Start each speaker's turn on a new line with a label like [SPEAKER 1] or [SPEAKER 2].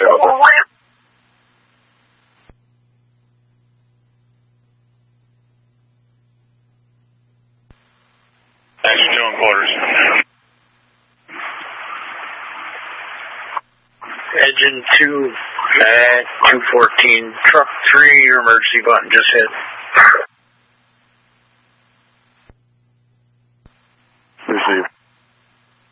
[SPEAKER 1] Action 2 on quarters.
[SPEAKER 2] Engine 2 at 214. Truck 3, your emergency button just hit.
[SPEAKER 3] Receive.